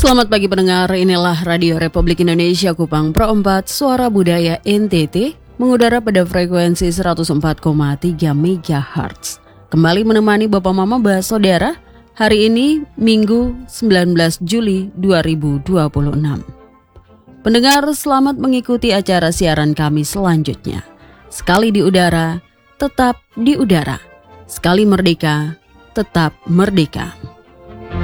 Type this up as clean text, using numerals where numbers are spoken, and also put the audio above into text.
Selamat pagi pendengar, inilah Radio Republik Indonesia Kupang Pro 4 Suara Budaya NTT mengudara pada frekuensi 104,3 MHz. Kembali menemani Bapak Mama Bah Saudara, hari ini Minggu 19 Juli 2026. Pendengar, selamat mengikuti acara siaran kami selanjutnya. Sekali di udara, tetap di udara. Sekali merdeka, tetap merdeka.